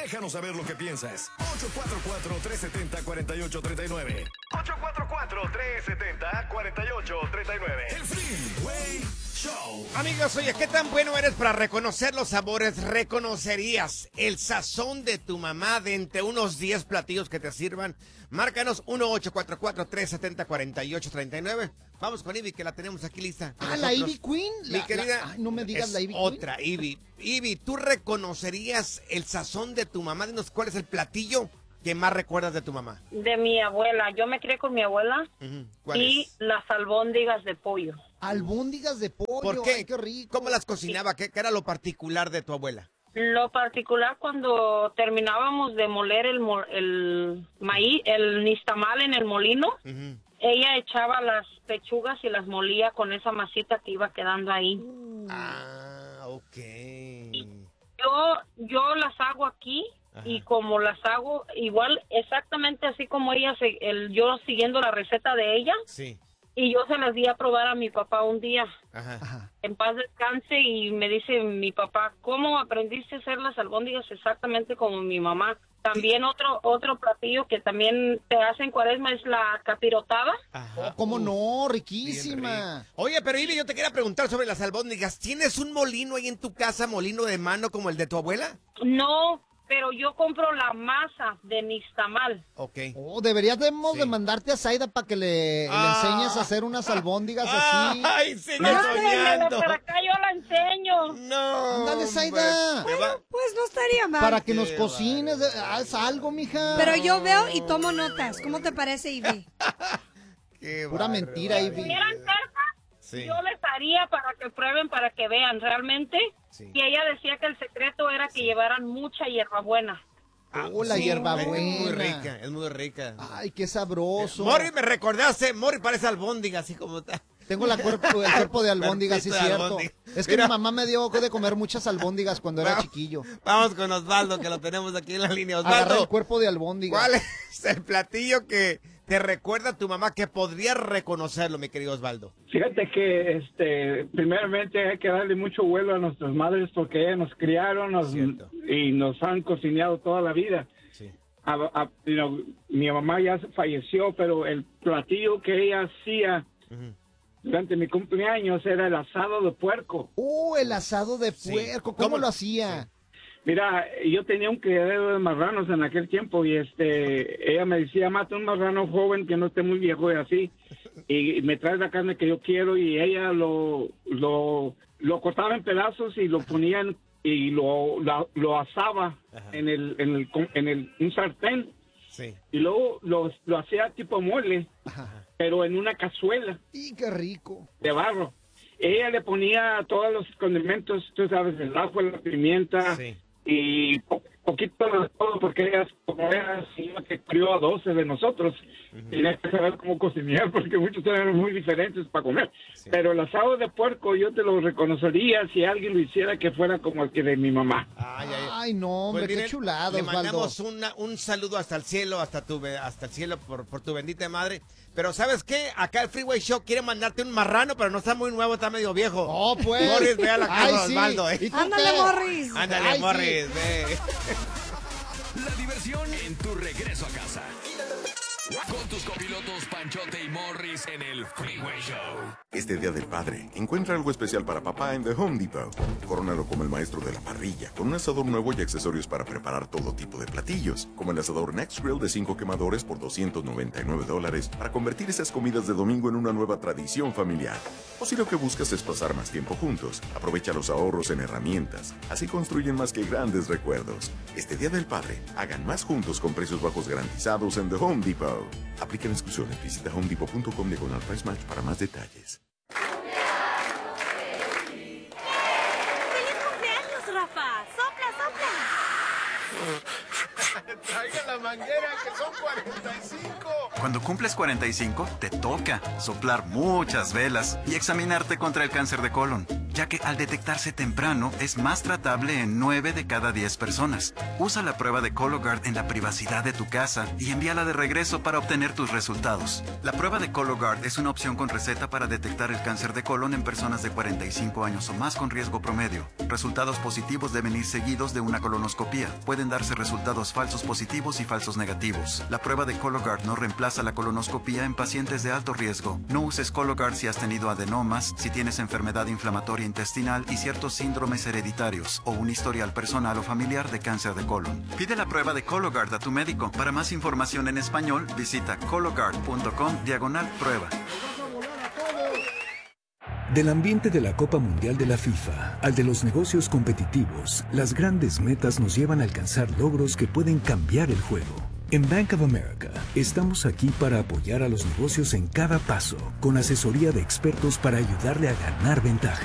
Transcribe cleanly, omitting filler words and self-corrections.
Déjanos saber lo que piensas. 844-370-4839. 844-370-4839. El Freeway Show. Amigos, oye, ¿qué tan bueno eres para reconocer los sabores? ¿Reconocerías el sazón de tu mamá de entre unos 10 platillos que te sirvan? Márcanos 1-844-370-4839. Vamos con Ivy, que la tenemos aquí lista. La Ivy Queen. Mi querida, ay, no me digas la Ivy Queen. Otra, Ivy. Ivy, ¿tú reconocerías el sazón de tu mamá? Dinos, ¿cuál es el platillo que más recuerdas de tu mamá? De mi abuela. Yo me crié con mi abuela. ¿Cuál y es? las albóndigas de pollo. Albóndigas de pollo. ¿Por qué? Ay, qué rico. ¿Cómo las cocinaba? ¿Qué era lo particular de tu abuela? Lo particular, cuando terminábamos de moler el maíz, el nixtamal en el molino, ella echaba las pechugas y las molía con esa masita que iba quedando ahí. Ok. Yo las hago aquí. Ajá. Y como las hago igual, exactamente así como ella, yo siguiendo la receta de ella. Sí. Y yo se las di a probar a mi papá un día. Ajá. En paz descanse, y me dice mi papá, ¿cómo aprendiste a hacer las albóndigas exactamente como mi mamá? También otro platillo que también te hace en Cuaresma es la capirotada. Ajá. ¿Cómo no? Riquísima. Oye, pero Ivy, yo te quería preguntar sobre las albóndigas. ¿Tienes un molino ahí en tu casa, molino de mano como el de tu abuela? No, pero yo compro la masa de nixtamal. Ok. Deberíamos de mandarte a Zaida para que le enseñes a hacer unas albóndigas así. ¡Ay, sigue soñando! Para acá yo la enseño. No. Ándale, Zaida. Bueno, pues no estaría mal. Para que nos cocines, haz algo, mija. Pero yo veo y tomo notas. ¿Cómo te parece, Ivy? Pura mentira, Ivy. Si eran cerca, sí, yo les haría para que prueben, para que vean realmente. Sí. Y ella decía que el secreto era que llevaran mucha hierbabuena. La hierbabuena. Es muy rica. Ay, qué sabroso. Mori, me recordaste, Mori parece albóndiga, así como está. Tengo el cuerpo de albóndiga, sí es cierto. Es que mi mamá me dio de comer muchas albóndigas cuando era chiquillo. Vamos con Osvaldo, que lo tenemos aquí en la línea. Osvaldo, agarra el cuerpo de albóndiga. ¿Cuál es el platillo que te recuerda a tu mamá que podrías reconocerlo, mi querido Osvaldo? Fíjate que primeramente hay que darle mucho vuelo a nuestras madres porque ellas nos criaron y nos han cocinado toda la vida. Sí. Mi mamá ya falleció, pero el platillo que ella hacía durante mi cumpleaños era el asado de puerco. El asado de puerco. ¿Cómo lo hacía? Mira, yo tenía un criadero de marranos en aquel tiempo y ella me decía, mata un marrano joven que no esté muy viejo y así, y me trae la carne que yo quiero, y ella lo cortaba en pedazos y lo ponía y lo asaba en un sartén. Sí. Y luego lo hacía tipo mole, pero en una cazuela. ¡Y qué rico! De barro. Ella le ponía todos los condimentos, tú sabes, el ajo, la pimienta, y poquito de todo, porque ella, como era señora que crió a 12 de nosotros, tenía que saber cómo cocinar, porque muchos eran muy diferentes para comer. Sí. Pero el asado de puerco yo te lo reconocería si alguien lo hiciera que fuera como el que de mi mamá. Ay, no, hombre, pues qué chulado, le mandamos un saludo hasta el cielo, hasta el cielo por tu bendita madre. Pero ¿sabes qué? Acá el Freeway Show quiere mandarte un marrano, pero no está muy nuevo, está medio viejo. Oh, pues. Morris, ve a la casa de Osvaldo, Ándale, Morris. Ándale, Morris, ve. La diversión en tu regreso a casa. Con tus copilotos Panchote y Morris en el Freeway Show. Este Día del Padre, encuentra algo especial para papá en The Home Depot. Corónalo como el maestro de la parrilla, con un asador nuevo y accesorios para preparar todo tipo de platillos, como el asador Next Grill de 5 quemadores por $299, para convertir esas comidas de domingo en una nueva tradición familiar. O si lo que buscas es pasar más tiempo juntos, aprovecha los ahorros en herramientas. Así construyen más que grandes recuerdos. Este Día del Padre, hagan más juntos con precios bajos garantizados en The Home Depot. Aplican exclusiones. Visita homedepot.com/price match para más detalles. ¡Feliz cumpleaños, Rafa! ¡Sopla, sopla! Traiga la manguera, que son 45. Cuando cumples 45, te toca soplar muchas velas y examinarte contra el cáncer de colon. ya que al detectarse temprano es más tratable en 9 de cada 10 personas. Usa la prueba de Cologuard en la privacidad de tu casa y envíala de regreso para obtener tus resultados. La prueba de Cologuard es una opción con receta para detectar el cáncer de colon en personas de 45 años o más con riesgo promedio. Resultados positivos deben ir seguidos de una colonoscopía. Pueden darse resultados falsos positivos y falsos negativos. La prueba de Cologuard no reemplaza la colonoscopía en pacientes de alto riesgo. No uses Cologuard si has tenido adenomas, si tienes enfermedad inflamatoria intestinal y ciertos síndromes hereditarios o un historial personal o familiar de cáncer de colon. Pide la prueba de Cologuard a tu médico. Para más información en español, visita cologuard.com/prueba. Del ambiente de la Copa Mundial de la FIFA al de los negocios competitivos, las grandes metas nos llevan a alcanzar logros que pueden cambiar el juego. En Bank of America, estamos aquí para apoyar a los negocios en cada paso, con asesoría de expertos para ayudarle a ganar ventaja.